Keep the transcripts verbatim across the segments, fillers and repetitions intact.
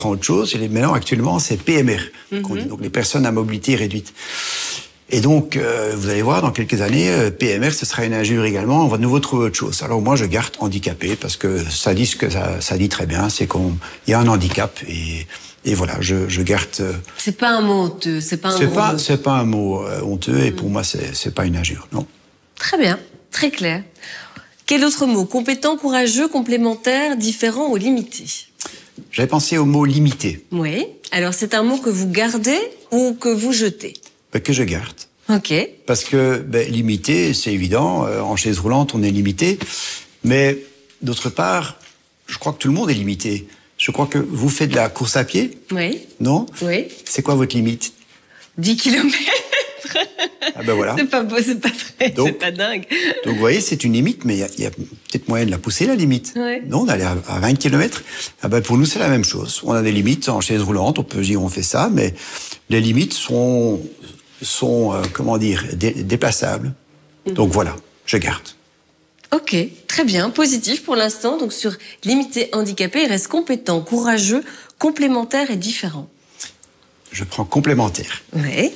autre chose. Et maintenant, actuellement, c'est P M R, Mm-hmm. qu'on dit, donc les personnes à mobilité réduite. Et donc, euh, vous allez voir, dans quelques années, euh, P M R, ce sera une injure également. On va de nouveau trouver autre chose. Alors moi, je garde handicapé parce que ça dit ce que ça, ça dit très bien, c'est qu'il y a un handicap et, et voilà, je, je garde. Euh, c'est pas un mot honteux, c'est pas un c'est gros pas, mot. c'est pas un mot euh, honteux et pour moi, c'est, c'est pas une injure, non. Très bien, très clair. Quel autre mot? Compétent, courageux, complémentaire, différent ou limité? J'avais pensé au mot limité. Oui. Alors, c'est un mot que vous gardez ou que vous jetez? Ben, que je garde. Ok. Parce que ben, limité, c'est évident. Euh, en chaise roulante, on est limité. Mais d'autre part, je crois que tout le monde est limité. Je crois que vous faites de la course à pied. Oui. Non? Oui. C'est quoi votre limite? dix kilomètres. Ah ben voilà. C'est pas beau, c'est pas très, Donc, c'est pas dingue. Donc vous voyez, c'est une limite, mais il y a, y a peut-être moyen de la pousser, la limite. Ouais. Non, d'aller à, à vingt kilomètres. Ah ben pour nous, c'est la même chose. On a des limites en chaise roulante, on peut dire on fait ça, mais les limites sont, sont euh, comment dire, dé, déplaçables. Mmh. Donc voilà, je garde. Ok, très bien, positif pour l'instant. Donc sur limité, handicapé, il reste compétent, courageux, complémentaire et différent. Je prends complémentaire. Oui.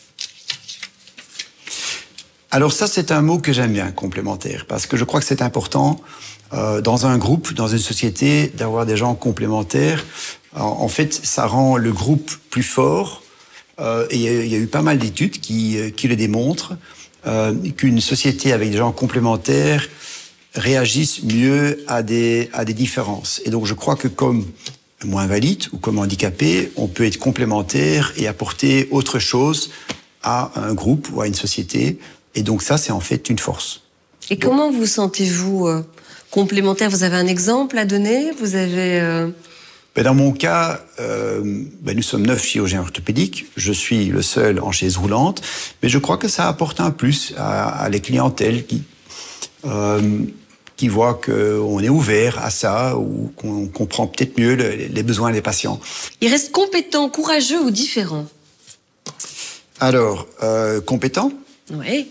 Alors ça, c'est un mot que j'aime bien, complémentaire, parce que je crois que c'est important euh, dans un groupe, dans une société, d'avoir des gens complémentaires. En, en fait, ça rend le groupe plus fort. Euh, et il y, y a eu pas mal d'études qui, qui le démontrent, euh, qu'une société avec des gens complémentaires réagissent mieux à des, à des différences. Et donc, je crois que comme moins valide ou comme handicapé, on peut être complémentaire et apporter autre chose à un groupe ou à une société. Et donc ça, c'est en fait une force. Et donc, comment vous sentez-vous euh, complémentaire? Vous avez un exemple à donner? Vous avez... Euh... Ben dans mon cas, euh, ben nous sommes neuf chirurgiens orthopédiques. Je suis le seul en chaise roulante. Mais je crois que ça apporte un plus à, à les clientèles qui, euh, qui voient qu'on est ouvert à ça ou qu'on comprend peut-être mieux le, les besoins des patients. Il reste compétent, courageux ou différent? Alors, euh, compétent? Oui.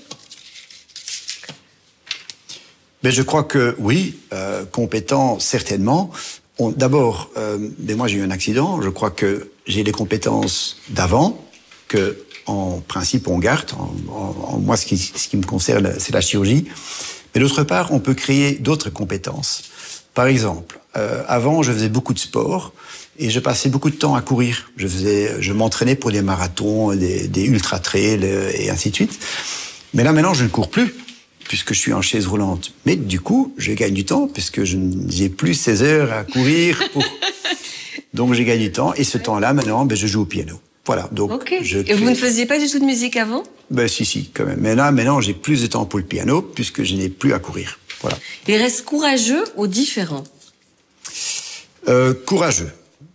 Mais je crois que oui, euh, compétent certainement. On, d'abord, euh, mais moi j'ai eu un accident. Je crois que j'ai les compétences d'avant que, en principe, on garde. En, en, en moi, ce qui, ce qui me concerne, c'est la chirurgie. Mais d'autre part, on peut créer d'autres compétences. Par exemple, euh, avant, je faisais beaucoup de sport et je passais beaucoup de temps à courir. Je faisais, je m'entraînais pour des marathons, des, des ultra-trails et ainsi de suite. Mais là, maintenant, je ne cours plus, puisque je suis en chaise roulante. Mais du coup, je gagne du temps, puisque je n'ai plus seize heures à courir. Pour... Donc, j'ai gagné du temps. Et ce temps-là, maintenant, ben, je joue au piano. Voilà. Donc, okay. je crée... Et vous ne faisiez pas du tout de musique avant? Ben, si, si, quand même. Mais là, maintenant, j'ai plus de temps pour le piano, puisque je n'ai plus à courir. Voilà. Il reste courageux ou différent? euh, Courageux.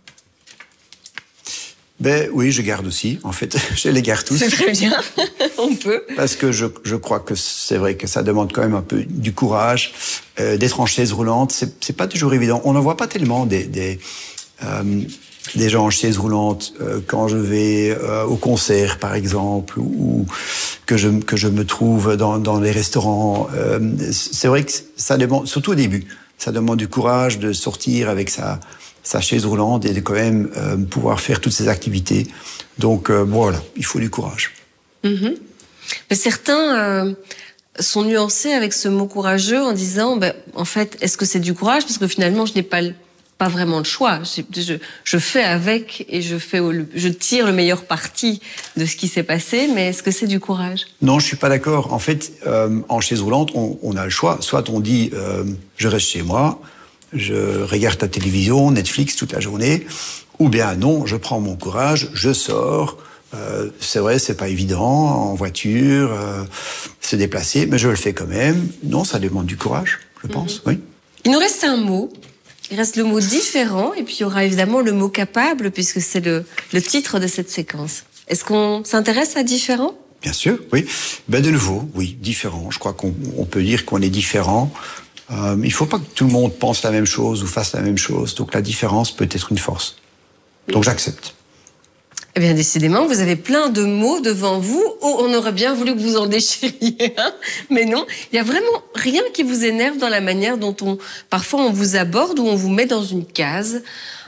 Ben oui, je garde aussi. En fait, je les garde tous. C'est très bien, on peut. Parce que je, je crois que c'est vrai que ça demande quand même un peu du courage, euh, d'être en chaise roulante. C'est, c'est pas toujours évident. On n'en voit pas tellement des, des, euh, des gens en chaise roulante euh, quand je vais euh, au concert, par exemple, ou, ou que je que je me trouve dans dans les restaurants. Euh, c'est vrai que ça demande, surtout au début, ça demande du courage de sortir avec sa sa chaise roulante et de quand même euh, pouvoir faire toutes ces activités. Donc euh, voilà, il faut du courage. Mmh. Mais certains euh, sont nuancés avec ce mot courageux en disant, ben, en fait, est-ce que c'est du courage? Parce que finalement, je n'ai pas, pas vraiment le choix. Je, je, je fais avec et je, fais, je tire le meilleur parti de ce qui s'est passé, mais est-ce que c'est du courage? Non, je suis pas d'accord. En fait, euh, en chaise roulante, on, on a le choix. Soit on dit, euh, je reste chez moi, je regarde la télévision, Netflix toute la journée, ou bien non, je prends mon courage, je sors. Euh, c'est vrai, c'est pas évident en voiture, euh, se déplacer, mais je le fais quand même. Non, ça demande du courage, je pense. Mm-hmm. Oui. Il nous reste un mot. Il reste le mot différent, et puis il y aura évidemment le mot capable, puisque c'est le, le titre de cette séquence. Est-ce qu'on s'intéresse à différent? Bien sûr, oui. Ben de nouveau, oui, différent. Je crois qu'on on peut dire qu'on est différent. Euh, il ne faut pas que tout le monde pense la même chose ou fasse la même chose. Donc la différence peut être une force. Donc j'accepte. Eh bien, décidément, vous avez plein de mots devant vous. Oh, on aurait bien voulu que vous en déchiriez, hein, mais non. Il n'y a vraiment rien qui vous énerve dans la manière dont on, parfois on vous aborde ou on vous met dans une case.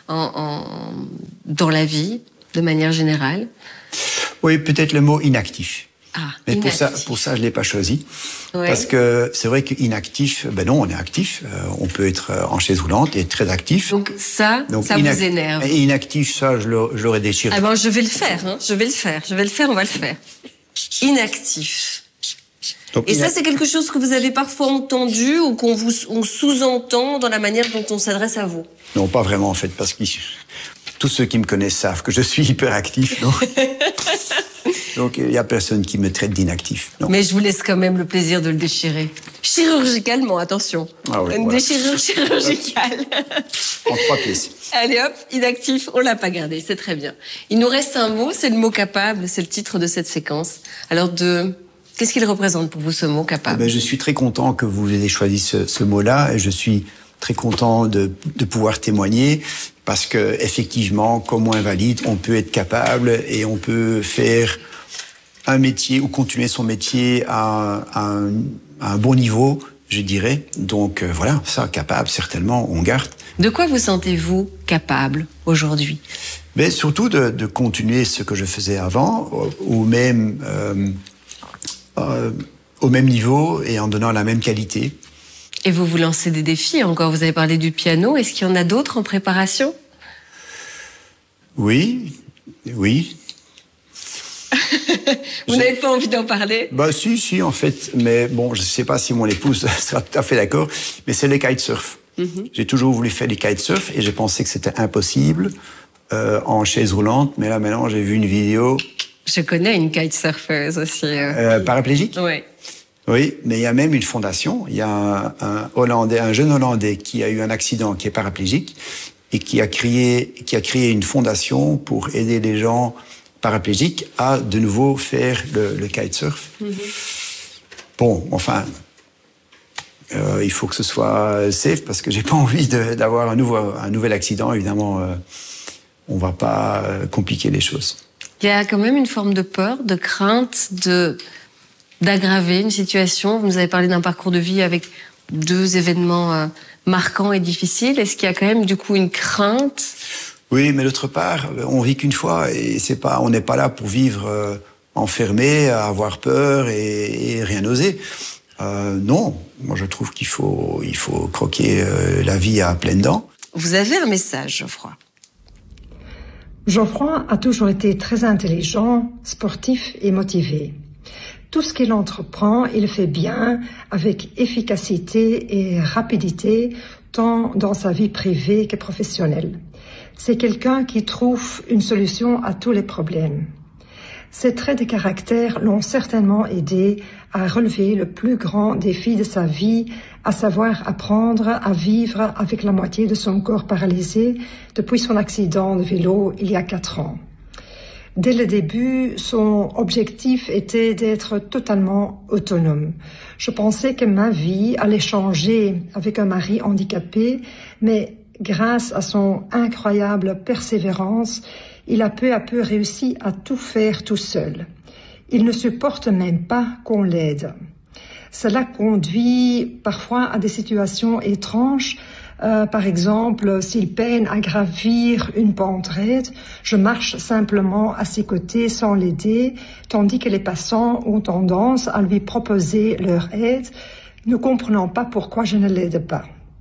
en, en, dans la vie, de manière générale? Oui, peut-être le mot inactif. Ah, Mais inactif. pour ça, pour ça, je l'ai pas choisi. Ouais. Parce que c'est vrai qu'inactif, ben non, on est actif. Euh, on peut être en chaise roulante et être très actif. Donc ça, Donc, ça inac- vous énerve. Et inactif, ça, je l'aurais- je l'aurais déchiré. Ah ben, je vais le faire, hein. Je vais le faire. Je vais le faire, on va le faire. Inactif. Donc, Et ça, inac- c'est quelque chose que vous avez parfois entendu ou qu'on vous on sous-entend dans la manière dont on s'adresse à vous? Non, pas vraiment, en fait, parce que tous ceux qui me connaissent savent que je suis hyperactif. Donc, donc il y a personne qui me traite d'inactif. Non. Mais je vous laisse quand même le plaisir de le déchirer. Chirurgicalement, attention. Ah oui, Une voilà. déchirure chirurgicale. En trois pièces. Allez hop, inactif, on l'a pas gardé, c'est très bien. Il nous reste un mot, c'est le mot capable, c'est le titre de cette séquence. Alors de... Qu'est-ce qu'il représente pour vous, ce mot Eh capable? ben, je suis très content que vous ayez choisi ce, ce mot-là et je suis très content de, de pouvoir témoigner parce que effectivement, comme invalide, on peut être capable et on peut faire un métier ou continuer son métier à, à, un, à un bon niveau, je dirais. Donc euh, voilà, ça, capable, certainement, on garde. De quoi vous sentez-vous capable aujourd'hui? Mais surtout de, de continuer ce que je faisais avant, ou même euh, euh, au même niveau et en donnant la même qualité. Et vous vous lancez des défis encore. Vous avez parlé du piano. Est-ce qu'il y en a d'autres en préparation? Oui, oui. Vous n'avez pas envie d'en parler? Bah si, si, en fait. Mais bon, je ne sais pas si mon épouse sera tout à fait d'accord, mais c'est le kitesurf. Mm-hmm. J'ai toujours voulu faire du kitesurf et j'ai pensé que c'était impossible euh, en chaise roulante. Mais là, maintenant, j'ai vu une vidéo... Je connais une kitesurfeuse aussi. Euh, paraplégique? Oui. Oui, mais il y a même une fondation. Il y a un, un Hollandais, un jeune Hollandais qui a eu un accident, qui est paraplégique et qui a créé, qui a créé une fondation pour aider les gens paraplégiques à de nouveau faire le, le kitesurf. Mm-hmm. Bon, enfin, euh, il faut que ce soit safe parce que j'ai pas envie de, d'avoir un nouveau, un nouvel accident. Évidemment, euh, on va pas compliquer les choses. Il y a quand même une forme de peur, de crainte, de d'aggraver une situation. Vous nous avez parlé d'un parcours de vie avec deux événements euh, marquants et difficiles. Est-ce qu'il y a quand même du coup une crainte? Oui, mais d'autre part, on vit qu'une fois et c'est pas, on n'est pas là pour vivre euh, enfermé, à avoir peur et, et rien oser. Euh, non, moi je trouve qu'il faut, il faut croquer euh, la vie à pleines dents. Vous avez un message, Geoffroy. Geoffroy a toujours été très intelligent, sportif et motivé. Tout ce qu'il entreprend, il le fait bien, avec efficacité et rapidité, tant dans sa vie privée que professionnelle. C'est quelqu'un qui trouve une solution à tous les problèmes. Ses traits de caractère l'ont certainement aidé à relever le plus grand défi de sa vie, à savoir apprendre à vivre avec la moitié de son corps paralysé depuis son accident de vélo il y a quatre ans. Dès le début, son objectif était d'être totalement autonome. Je pensais que ma vie allait changer avec un mari handicapé, mais grâce à son incroyable persévérance, il a peu à peu réussi à tout faire tout seul. Il ne supporte même pas qu'on l'aide. Cela conduit parfois à des situations étranges. Euh, par exemple, s'il peine à gravir une pente raide, je marche simplement à ses côtés sans l'aider, tandis que les passants ont tendance à lui proposer leur aide, ne comprenant pas pourquoi je ne l'aide pas.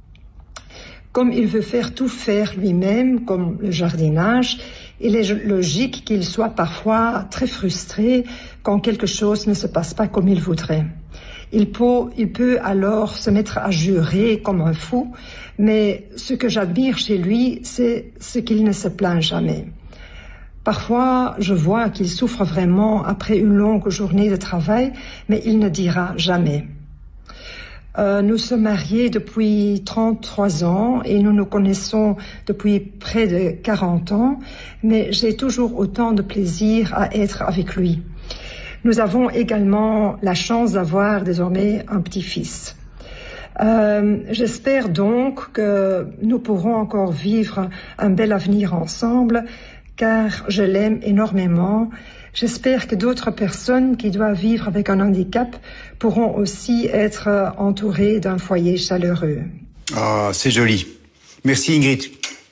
Comme il veut faire tout faire lui-même, comme le jardinage, il est logique qu'il soit parfois très frustré quand quelque chose ne se passe pas comme il voudrait. Il peut, il peut alors se mettre à jurer comme un fou, mais ce que j'admire chez lui, c'est ce qu'il ne se plaint jamais. Parfois, je vois qu'il souffre vraiment après une longue journée de travail, mais il ne dira jamais. Euh, nous sommes mariés depuis trente-trois ans et nous nous connaissons depuis près de quarante ans, mais j'ai toujours autant de plaisir à être avec lui. Nous avons également la chance d'avoir désormais un petit-fils. Euh, j'espère donc que nous pourrons encore vivre un bel avenir ensemble, car je l'aime énormément. J'espère que d'autres personnes qui doivent vivre avec un handicap pourront aussi être entourées d'un foyer chaleureux. Ah, c'est joli. Merci Ingrid.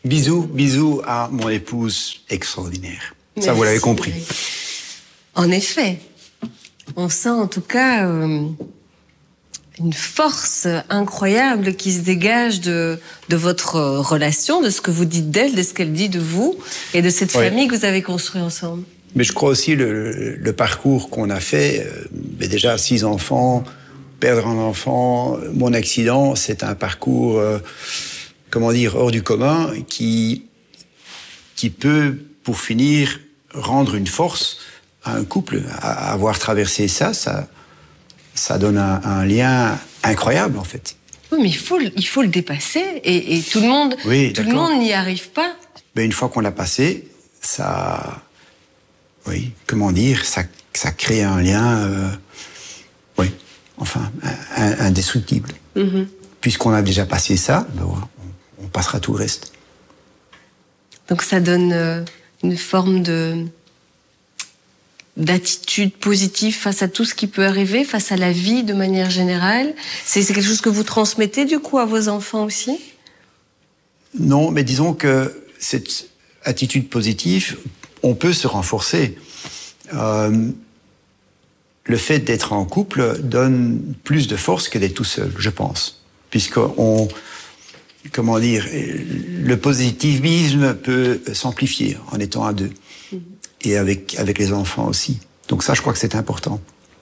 Bisous, bisous à mon épouse extraordinaire. Merci. Ça, vous l'avez compris. En effet, on sent en tout cas euh, une force incroyable qui se dégage de, de votre relation, de ce que vous dites d'elle, de ce qu'elle dit de vous, et de cette Oui. famille que vous avez construite ensemble. Mais je crois aussi le, le parcours qu'on a fait, euh, mais déjà six enfants, perdre un enfant, mon accident, c'est un parcours, euh, comment dire, hors du commun, qui, qui peut, pour finir, rendre une force à un couple. À, à avoir traversé ça, ça, ça donne un, un lien incroyable, en fait. Oui, mais il faut, le- il faut le dépasser, et, et tout le monde, Oui, tout le d'accord. monde n'y arrive pas. Mais une fois qu'on l'a passé, ça, oui, comment dire, ça, ça crée un lien, euh, oui, enfin, un- un- indestructible. Mhm. Puisqu'on a déjà passé ça, ben voilà, on, on passera tout le reste. Donc ça donne euh, une forme de d'attitude positive face à tout ce qui peut arriver, face à la vie de manière générale. C'est c'est quelque chose que vous transmettez du coup à vos enfants aussi? Non, mais disons que cette attitude positive, on peut se renforcer. Euh, le fait d'être en couple donne plus de force que d'être tout seul, je pense. Puisqu'on, comment dire, le positivisme peut s'amplifier en étant à deux. Et avec, avec les enfants aussi. Donc ça, je crois que c'est important.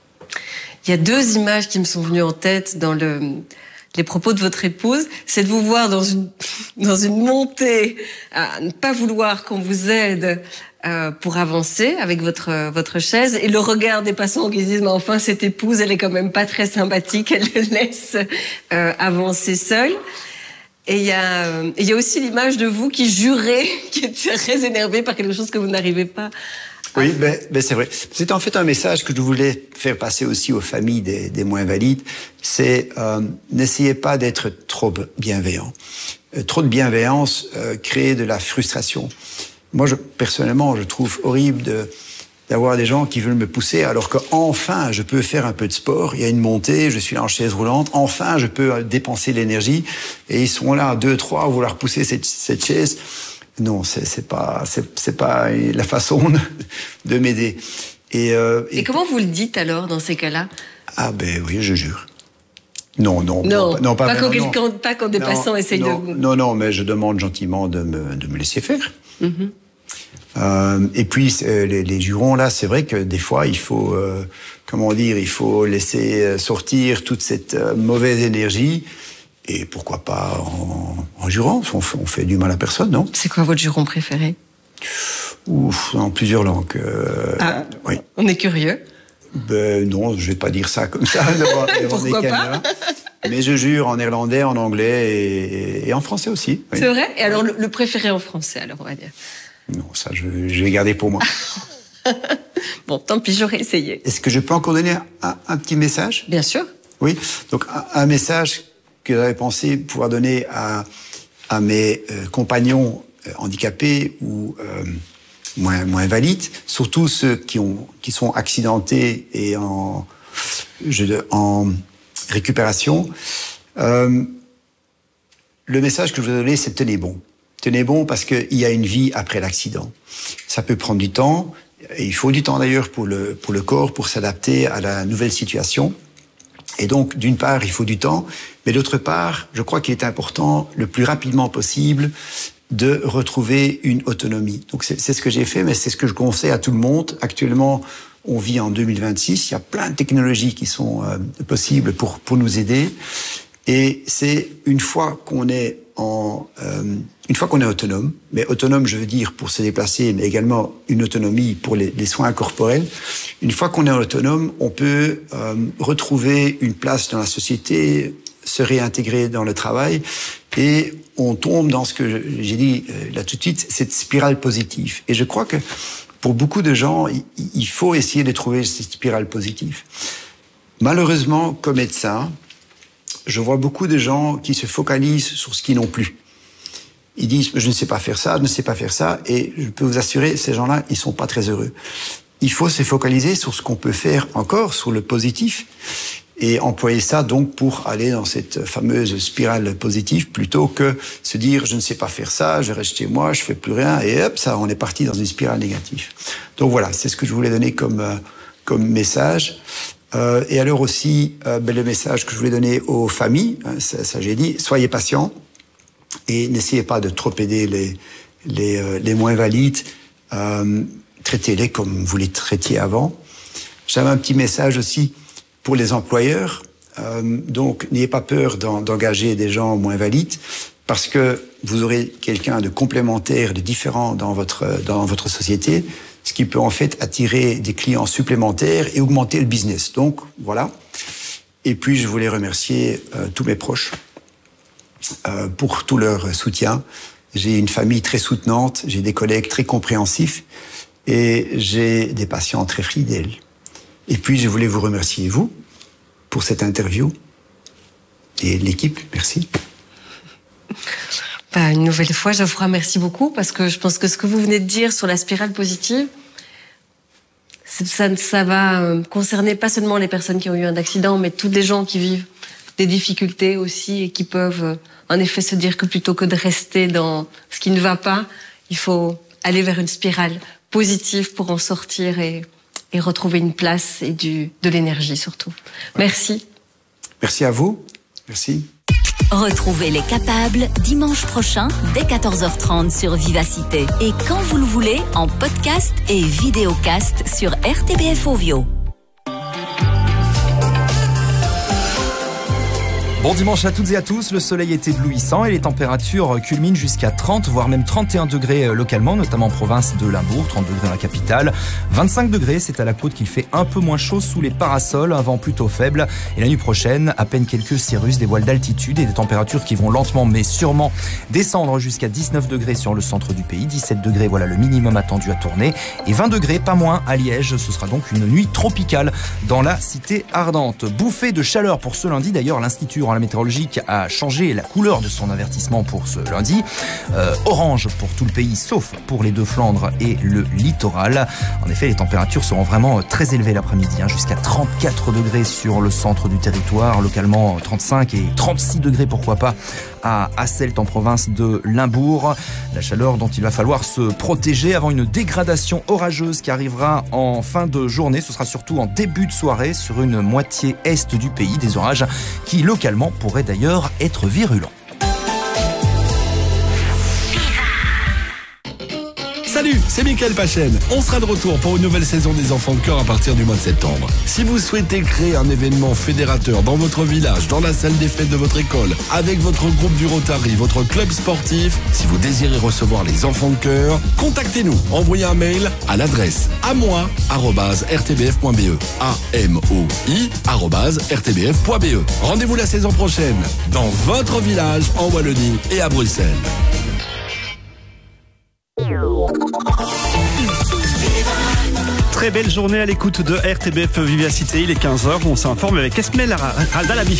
Il y a deux images qui me sont venues en tête dans le, les propos de votre épouse. C'est de vous voir dans une, dans une montée à ne pas vouloir qu'on vous aide euh, pour avancer avec votre, votre chaise, et le regard des passants qui se disent « Mais enfin, cette épouse, elle est quand même pas très sympathique, elle le laisse euh, avancer seule ». Et il y a, euh, il y a aussi l'image de vous qui jurez, qui êtes très énervé par quelque chose que vous n'arrivez pas à... Oui, ben, ben c'est vrai. C'est en fait un message que je voulais faire passer aussi aux familles des, des moins valides. C'est euh, n'essayez pas d'être trop bienveillant. Euh, trop de bienveillance euh, crée de la frustration. Moi, je, personnellement, je trouve horrible de d'avoir des gens qui veulent me pousser alors qu'enfin, je peux faire un peu de sport. Il y a une montée, je suis là en chaise roulante. Enfin, je peux dépenser de l'énergie. Et ils sont là, deux, trois, à vouloir pousser cette, cette chaise. Non, c'est, c'est pas, c'est, c'est pas la façon de, de m'aider. Et, euh, Et, et comment vous le dites alors dans ces cas-là? Ah ben oui, je jure. Non, non, Non, non, pas, pas, quand, vraiment, quelqu'un, pas quand des non, passants essayent non, de vous... Non, non, mais je demande gentiment de me, de me laisser faire. Mm-hmm. Euh, et puis euh, les, les jurons là, c'est vrai que des fois il faut, euh, comment dire, il faut laisser sortir toute cette euh, mauvaise énergie. Et pourquoi pas en, en jurant, on, on fait du mal à personne, non? C'est quoi votre juron préféré? Ouf, en plusieurs langues. Euh, Ah, oui. on est curieux. Ben non, je vais pas dire ça comme ça devant, devant Pourquoi des pas caméras. Mais je jure en néerlandais, en anglais et, et en français aussi. Oui. C'est vrai? Et alors le, le préféré en français, alors on va dire. Non, ça je, je vais garder pour moi. Bon, tant pis, j'aurais essayé. Est-ce que je peux encore donner un, un petit message? Bien sûr. Oui, donc un, un message que j'avais pensé pouvoir donner à, à mes euh, compagnons euh, handicapés ou euh, moins, moins valides, surtout ceux qui, ont, qui sont accidentés et en, je, en récupération. Euh, le message que je veux donner, c'est tenez bon. Tenez bon parce qu'il y a une vie après l'accident. Ça peut prendre du temps, et il faut du temps d'ailleurs pour le, pour le corps, pour s'adapter à la nouvelle situation. Et donc, d'une part, il faut du temps, mais d'autre part, je crois qu'il est important, le plus rapidement possible, de retrouver une autonomie. Donc, c'est, c'est ce que j'ai fait, mais c'est ce que je conseille à tout le monde. Actuellement, on vit en deux mille vingt-six, il y a plein de technologies qui sont euh, possibles pour, pour nous aider. Et c'est une fois qu'on est en, euh, une fois qu'on est autonome, mais autonome, je veux dire pour se déplacer, mais également une autonomie pour les, les soins corporels. Une fois qu'on est autonome, on peut euh, retrouver une place dans la société, se réintégrer dans le travail, et on tombe dans ce que j'ai dit là tout de suite, cette spirale positive. Et je crois que pour beaucoup de gens, il faut essayer de trouver cette spirale positive. Malheureusement, comme médecin, je vois beaucoup de gens qui se focalisent sur ce qu'ils n'ont plus. Ils disent « je ne sais pas faire ça, je ne sais pas faire ça », et je peux vous assurer, ces gens-là, ils sont pas très heureux. Il faut se focaliser sur ce qu'on peut faire encore, sur le positif. et employer ça donc pour aller dans cette fameuse spirale positive plutôt que se dire je ne sais pas faire ça, je reste chez moi, je fais plus rien et hop, ça, on est parti dans une spirale négative. Donc voilà, c'est ce que je voulais donner comme, euh, comme message. Euh, et alors aussi, euh, ben, le message que je voulais donner aux familles, hein, ça, ça j'ai dit, soyez patients et n'essayez pas de trop aider les, les, euh, les moins valides, euh, traitez-les comme vous les traitiez avant. J'avais un petit message aussi pour les employeurs, euh, donc n'ayez pas peur d'en, d'engager des gens moins valides, parce que vous aurez quelqu'un de complémentaire, de différent dans votre, dans votre société, ce qui peut en fait attirer des clients supplémentaires et augmenter le business. Donc voilà. Et puis je voulais remercier euh, tous mes proches euh, pour tout leur soutien. J'ai une famille très soutenante, j'ai des collègues très compréhensifs et j'ai des patients très fidèles. Et puis, je voulais vous remercier, vous, pour cette interview. Et l'équipe, merci. Bah, une nouvelle fois, je vous remercie beaucoup parce que je pense que ce que vous venez de dire sur la spirale positive, ça, ça va concerner pas seulement les personnes qui ont eu un accident, mais tous les gens qui vivent des difficultés aussi et qui peuvent, en effet, se dire que plutôt que de rester dans ce qui ne va pas, il faut aller vers une spirale positive pour en sortir et... et retrouver une place et du, de l'énergie surtout. Merci. Merci à vous. Merci. Retrouvez Les Capables dimanche prochain dès quatorze heures trente sur Vivacité. Et quand vous le voulez, en podcast et vidéocast sur R T B F Ovio. Bon dimanche à toutes et à tous, le soleil est éblouissant et les températures culminent jusqu'à trente, voire même trente et un degrés localement, notamment en province de Limbourg, trente degrés dans la capitale. vingt-cinq degrés, c'est à la côte qu'il fait un peu moins chaud sous les parasols, un vent plutôt faible. Et la nuit prochaine, à peine quelques cirrus, des voiles d'altitude et des températures qui vont lentement mais sûrement descendre jusqu'à dix-neuf degrés sur le centre du pays, dix-sept degrés, voilà le minimum attendu à Tournai, et vingt degrés, pas moins, à Liège. Ce sera donc une nuit tropicale dans la cité ardente. Bouffée de chaleur pour ce lundi, d'ailleurs l'Institut la météorologique a changé la couleur de son avertissement pour ce lundi. Euh, orange pour tout le pays, sauf pour les Deux-Flandres et le littoral. En effet, les températures seront vraiment très élevées l'après-midi, hein, jusqu'à trente-quatre degrés sur le centre du territoire, localement trente-cinq et trente-six degrés, pourquoi pas, à Asselt en province de Limbourg. La chaleur dont il va falloir se protéger avant une dégradation orageuse qui arrivera en fin de journée. Ce sera surtout en début de soirée sur une moitié est du pays. Des orages qui localement pourraient d'ailleurs être virulents. Salut, c'est Mickaël Pachen. On sera de retour pour une nouvelle saison des Enfants de Cœur à partir du mois de septembre. Si vous souhaitez créer un événement fédérateur dans votre village, dans la salle des fêtes de votre école, avec votre groupe du Rotary, votre club sportif, si vous désirez recevoir les Enfants de Cœur, contactez-nous. Envoyez un mail à l'adresse amoi arobase r t b f point b e. A M O I arobase r t b f point b e. Rendez-vous la saison prochaine dans votre village en Wallonie et à Bruxelles. Très belle journée à l'écoute de R T B F Vivacité, il est quinze heures, on s'informe avec Esmel Aldalabi.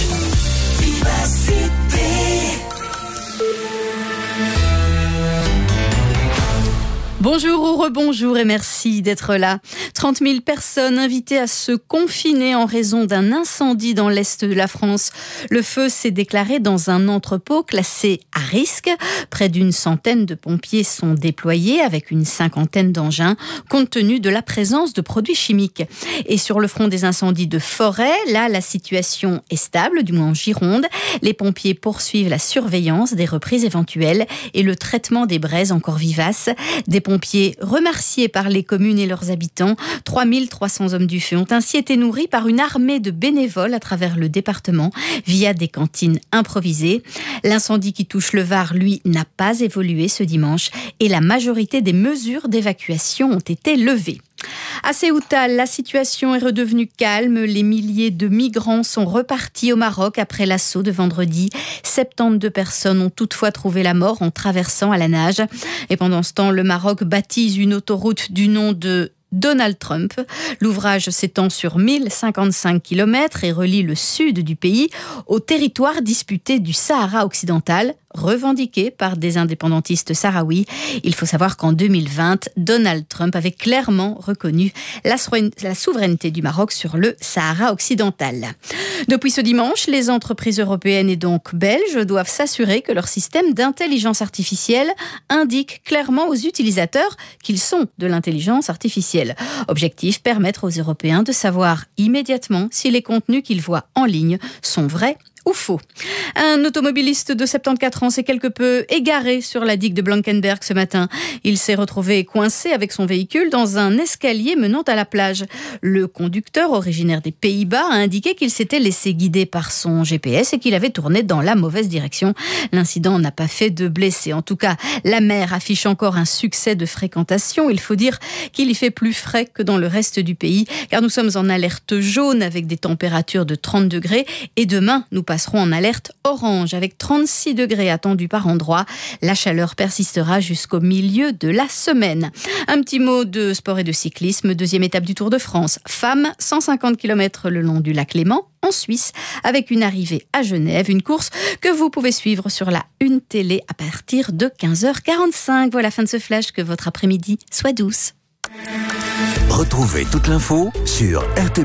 Bonjour ou rebonjour et merci d'être là. trente mille personnes invitées à se confiner en raison d'un incendie dans l'est de la France. Le feu s'est déclaré dans un entrepôt classé à risque. Près d'une centaine de pompiers sont déployés avec une cinquantaine d'engins compte tenu de la présence de produits chimiques. Et sur le front des incendies de forêt, là la situation est stable, du moins en Gironde. Les pompiers poursuivent la surveillance des reprises éventuelles et le traitement des braises encore vivaces. Des pompiers remerciés par les communes et leurs habitants. trois mille trois cents hommes du feu ont ainsi été nourris par une armée de bénévoles à travers le département via des cantines improvisées. L'incendie qui touche le Var, lui, n'a pas évolué ce dimanche et la majorité des mesures d'évacuation ont été levées. À Ceuta, la situation est redevenue calme. Les milliers de migrants sont repartis au Maroc après l'assaut de vendredi. soixante-douze personnes ont toutefois trouvé la mort en traversant à la nage. Et pendant ce temps, le Maroc baptise une autoroute du nom de Donald Trump. L'ouvrage s'étend sur mille cinquante-cinq kilomètres et relie le sud du pays au territoire disputé du Sahara occidental, revendiquée par des indépendantistes sahraouis. Il faut savoir qu'en deux mille vingt, Donald Trump avait clairement reconnu la souveraineté du Maroc sur le Sahara occidental. Depuis ce dimanche, les entreprises européennes et donc belges doivent s'assurer que leur système d'intelligence artificielle indique clairement aux utilisateurs qu'ils sont de l'intelligence artificielle. Objectif, permettre aux Européens de savoir immédiatement si les contenus qu'ils voient en ligne sont vrais ou faux. Un automobiliste de soixante-quatorze ans s'est quelque peu égaré sur la digue de Blankenberg ce matin. Il s'est retrouvé coincé avec son véhicule dans un escalier menant à la plage. Le conducteur, originaire des Pays-Bas, a indiqué qu'il s'était laissé guider par son G P S et qu'il avait tourné dans la mauvaise direction. L'incident n'a pas fait de blessés. En tout cas, la mer affiche encore un succès de fréquentation. Il faut dire qu'il y fait plus frais que dans le reste du pays, car nous sommes en alerte jaune avec des températures de trente degrés et demain, nous passeront en alerte orange avec trente-six degrés attendus par endroit. La chaleur persistera jusqu'au milieu de la semaine. Un petit mot de sport et de cyclisme. Deuxième étape du Tour de France. Femmes, cent cinquante kilomètres le long du lac Léman, en Suisse, avec une arrivée à Genève. Une course que vous pouvez suivre sur la Une Télé à partir de quinze heures quarante-cinq. Voilà, fin de ce flash. Que votre après-midi soit douce. Retrouvez toute l'info sur R T B F.